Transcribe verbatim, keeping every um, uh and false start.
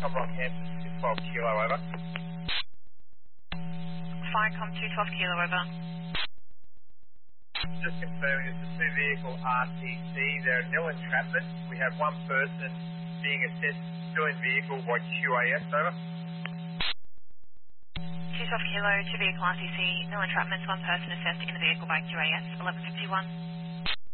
Tom Rockhampton, two twelve kilo, over. Firecom two twelve kilo, over. Just confirming it's a two-vehicle R T C. They're nil entrapment. We have one person being assessed still in vehicle by Q A S, over. two twelve kilo, two vehicle R T C, no entrapments, one person assessed in the vehicle by Q A S, eleven fifty-one.